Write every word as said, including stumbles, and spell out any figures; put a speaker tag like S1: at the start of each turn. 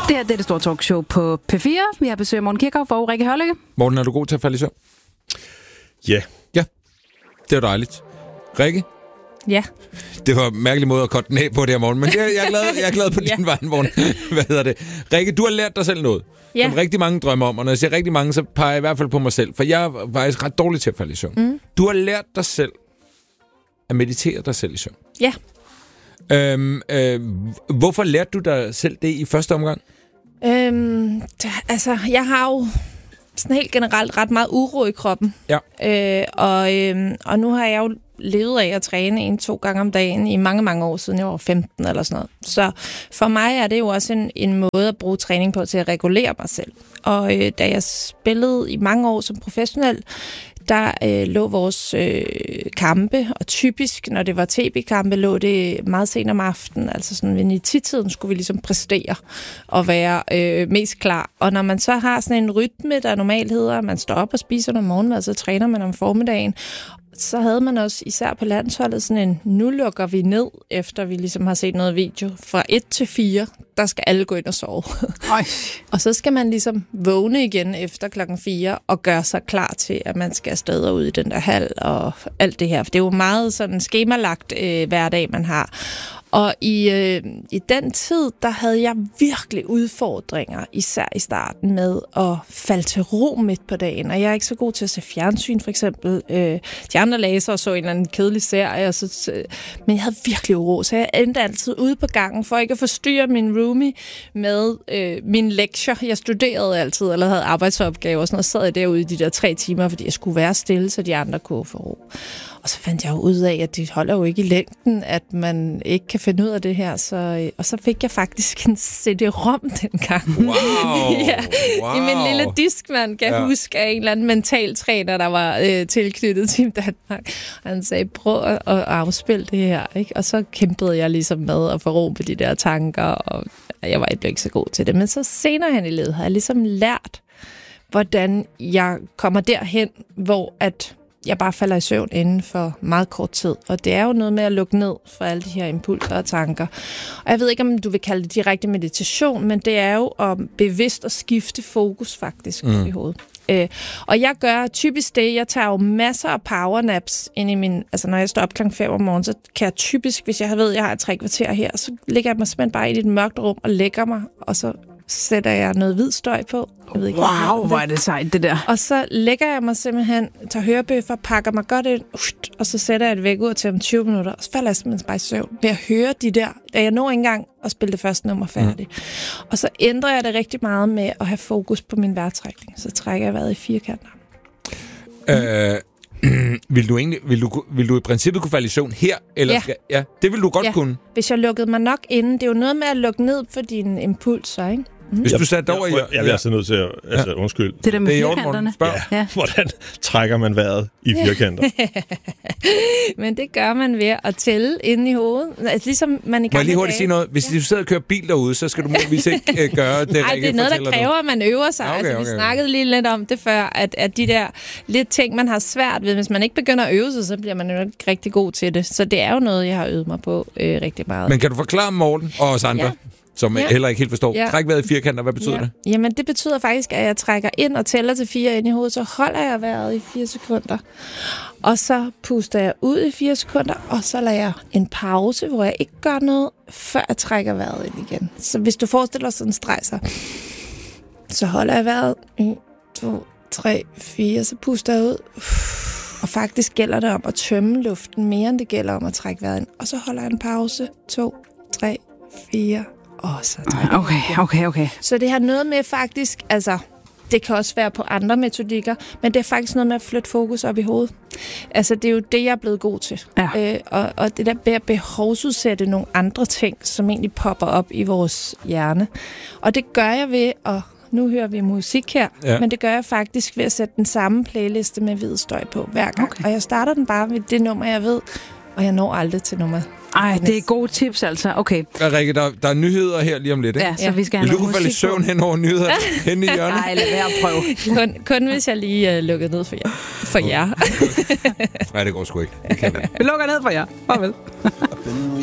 S1: Det her det er det store talkshow på P fire. Vi har besøg af Morten Kirkhoff og Rikke Hørlykke.
S2: Morten, er du god til at falde i søvn?
S3: Ja.
S2: Ja, det er dejligt. Rikke?
S4: Ja.
S2: Det var en mærkelig måde at korte den af på det her, Morten, men jeg, jeg, er, glad, jeg er glad på ja. din vej, Morten. Hvad hedder det? Rikke, du har lært dig selv noget, ja. som rigtig mange drømmer om, og når jeg siger rigtig mange, så peger jeg i hvert fald på mig selv, for jeg er faktisk ret dårlig til at falde i søvn. Mm. Du har lært dig selv at meditere dig selv i søvn.
S4: Ja.
S2: Øhm, øh, hvorfor lærte du dig selv det i første omgang?
S4: Øhm, da, altså, jeg har jo sådan helt generelt ret meget uro i kroppen.
S2: Ja.
S4: Øh, og, øh, og nu har jeg jo levet af at træne en, to gange om dagen i mange, mange år siden jeg var femten eller sådan noget. Så for mig er det jo også en, en måde at bruge træning på til at regulere mig selv. Og øh, da jeg spillede i mange år som professionel, der øh, lå vores øh, kampe, og typisk, når det var tv-kampe, lå det meget sent om aftenen, altså sådan ved ni-tiden skulle vi ligesom præstere og være øh, mest klar. Og når man så har sådan en rytme, der normalt hedder, at man står op og spiser noget morgenmad, så træner man om formiddagen, så havde man også især på landsholdet sådan en, nu lukker vi ned, efter vi ligesom har set noget video, fra et til fire, der skal alle gå ind og sove. Og så skal man ligesom vågne igen efter klokken fire og gøre sig klar til, at man skal afsted og ud i den der hal og alt det her. For det er jo meget sådan skemalagt øh, hverdag, man har. Og i, øh, i den tid, der havde jeg virkelig udfordringer, især i starten, med at falde til ro midt på dagen. Og jeg er ikke så god til at se fjernsyn, for eksempel. Øh, de andre læser og så en eller anden kedelig serie. Og så, øh, men jeg havde virkelig uro, så jeg endte altid ude på gangen, for ikke at forstyrre min roomie med øh, mine lektier. Jeg studerede altid, eller havde arbejdsopgaver og sådan noget. Så sad jeg derude i de der tre timer, fordi jeg skulle være stille, så de andre kunne få ro. Og så fandt jeg jo ud af, at det holder jo ikke i længden, at man ikke kan finde ud af det her. Så, og så fik jeg faktisk en C D-rom dengang.
S2: Wow!
S4: ja,
S2: wow.
S4: I min lille disk, man kan ja. huske af en eller anden mentaltræner, der var øh, tilknyttet til Danmark. Og han sagde, prøv at, at afspille det her. Ikke? Og så kæmpede jeg ligesom med at få ro på de der tanker, og jeg var ikke så god til det. Men så senere hen i livet har jeg ligesom lært, hvordan jeg kommer derhen, hvor at jeg bare falder i søvn inden for meget kort tid. Og det er jo noget med at lukke ned for alle de her impulser og tanker. Og jeg ved ikke, om du vil kalde det direkte meditation, men det er jo at bevidst at skifte fokus faktisk mm. i hovedet. Øh, og jeg gør typisk det, jeg tager jo masser af powernaps ind i min, altså når jeg står op klokken fem om morgenen, så kan jeg typisk, hvis jeg ved, at jeg har tre kvarter her, så lægger jeg mig simpelthen bare ind i et mørkt rum og lægger mig, og så sætter jeg noget hvid støj på. Jeg ved ikke,
S1: wow, hvor er det sejt, det der.
S4: Og så lægger jeg mig simpelthen, tager hørebøffer, pakker mig godt ind, og så sætter jeg et væk ud til om tyve minutter, og så falder jeg simpelthen bare i søvn ved at høre de der, da jeg når ikke engang at spille det første nummer færdigt. Mm. Og så ændrer jeg det rigtig meget med at have fokus på min vejrtrækning. Så trækker jeg vejret i firkanter.
S2: Øh... Vil du egentlig, vil du, vil du i princippet kunne falde i søvn her? Eller
S4: ja.
S2: Skal, ja, det vil du godt
S4: ja.
S2: kunne.
S4: Hvis jeg lukkede mig nok inden. Det er jo noget med at lukke ned for dine impulser, ikke? Mm.
S2: Hvis du satte over i...
S3: Jeg, jeg bliver altså nødt til at... Altså, ja. undskyld.
S1: Det der med
S2: det er
S1: firkanterne.
S3: Ja. Ja. Hvordan trækker man vejret i firkanter?
S4: Men det gør man ved at tælle inde i hovedet. Altså, ligesom man i
S2: Må jeg lige hurtigt sige noget? Hvis ja. du sidder og kører bil derude, så skal du muligvis ikke uh, gøre det.
S4: Nej, det er noget, der kræver, at man øver sig.
S2: Okay,
S4: altså, vi
S2: okay, okay.
S4: snakkede lige lidt om det før, at, at de der lidt ting, man har svært ved, hvis man ikke begynder at øve sig, så bliver man jo ikke rigtig god til det. Så det er jo noget, jeg har øvet mig på øh, rigtig meget.
S2: Men kan du forklare Morten og os andre? Ja. Som ja. heller ikke helt forstår. Ja. Træk vejret i firkanter, hvad betyder ja. det?
S4: Jamen, det betyder faktisk, at jeg trækker ind og tæller til fire ind i hovedet, så holder jeg vejret i fire sekunder. Og så puster jeg ud i fire sekunder, og så lader jeg en pause, hvor jeg ikke gør noget, før jeg trækker vejret ind igen. Så hvis du forestiller dig sådan en streg, så, så holder jeg vejret en, to, tre, fire, så puster jeg ud. Og faktisk gælder det om at tømme luften mere, end det gælder om at trække vejret ind. Og så holder jeg en pause. To, tre, fire, og så trækker
S1: okay, okay, okay.
S4: Så det har noget med faktisk, altså, det kan også være på andre metodikker, men det er faktisk noget med at flytte fokus op i hovedet. Altså, det er jo det, jeg er blevet god til.
S1: Ja.
S4: Øh, og, og det der med at behovsudsætte nogle andre ting, som egentlig popper op i vores hjerne. Og det gør jeg ved at... Nu hører vi musik her, ja. men det gør jeg faktisk ved at sætte den samme playliste med hvid støj på hver gang. Okay. Og jeg starter den bare ved det nummer, jeg ved, og jeg når aldrig til nummer.
S1: Ej, det er gode tips, altså. Okay.
S2: Ja, Rikke, der, der er nyheder her lige om lidt, ikke?
S1: Ja, så vi skal have
S2: Vil
S1: noget
S2: du kunne falde i søvn hen over nyheder hen i hjørnet?
S1: Nej, lad være at prøve.
S4: Kun, kun hvis jeg lige uh, lukker ned for jer. For jer.
S2: Nej, det går sgu ikke. Det kan vi.
S1: Vi lukker ned for jer. Farvel.